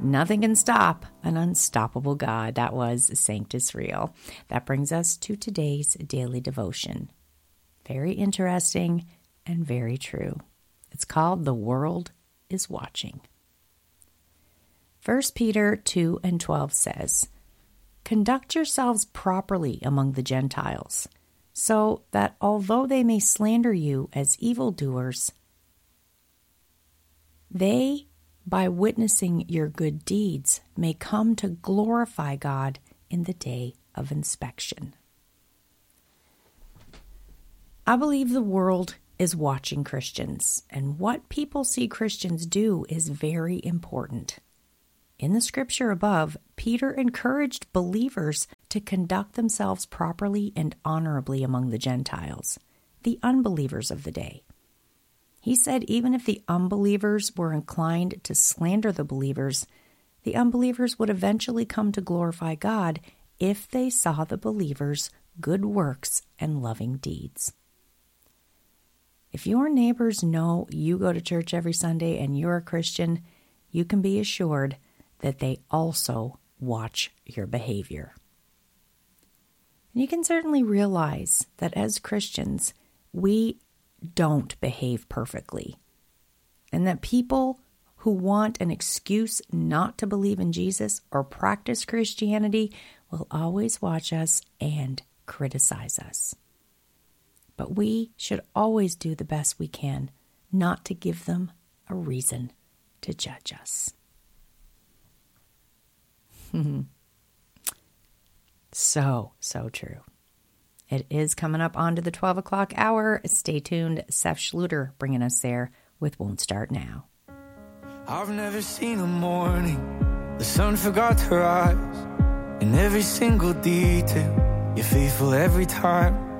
Nothing can stop an unstoppable God. That was Sanctus Real. That brings us to today's daily devotion. Very interesting and very true. It's called The World is Watching. 1 Peter 2:12 says, "Conduct yourselves properly among the Gentiles, so that although they may slander you as evildoers, they, by witnessing your good deeds, may come to glorify God in the day of inspection." I believe the world is watching Christians, and what people see Christians do is very important. In the scripture above, Peter encouraged believers to conduct themselves properly and honorably among the Gentiles, the unbelievers of the day. He said even if the unbelievers were inclined to slander the believers, the unbelievers would eventually come to glorify God if they saw the believers' good works and loving deeds. If your neighbors know you go to church every Sunday and you're a Christian, you can be assured that they also watch your behavior. And you can certainly realize that as Christians, we don't behave perfectly, and that people who want an excuse not to believe in Jesus or practice Christianity will always watch us and criticize us. But we should always do the best we can not to give them a reason to judge us. So true. It is coming up onto the 12 o'clock hour. Stay tuned. Seth Schluter bringing us there with Won't Start Now. I've never seen a morning the sun forgot to rise. In every single detail, you're faithful every time.